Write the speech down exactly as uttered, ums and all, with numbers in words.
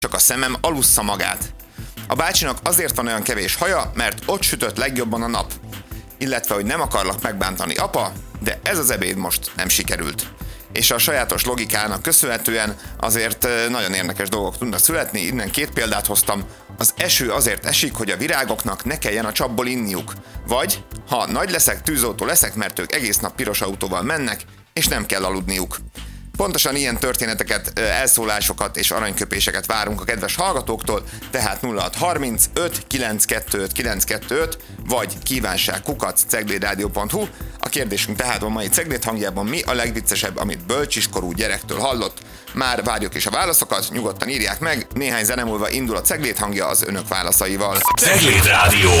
csak a szemem alussza magát. A bácsinak azért van olyan kevés haja, mert ott sütött legjobban a nap. Illetve, hogy nem akarlak megbántani, apa, de ez az ebéd most nem sikerült. És a sajátos logikának köszönhetően azért nagyon érdekes dolgok tudnak születni, innen két példát hoztam. Az eső azért esik, hogy a virágoknak ne kelljen a csapból inniuk. Vagy, ha nagy leszek, tűzoltó leszek, mert ők egész nap piros autóval mennek, és nem kell aludniuk. Pontosan ilyen történeteket, elszólásokat és aranyköpéseket várunk a kedves hallgatóktól, tehát nulla hat harmincöt kilencszázkettőöt kilencszázkettőöt vagy kívánság kukac ceglédradió pont hu. A kérdésünk tehát a mai Ceglét hangjában: mi a legviccesebb, amit bölcsiskorú gyerektől hallott? Már várjuk is a válaszokat, nyugodtan írják meg, néhány zene múlva indul a Ceglét hangja az önök válaszaival. Ceglét Rádió.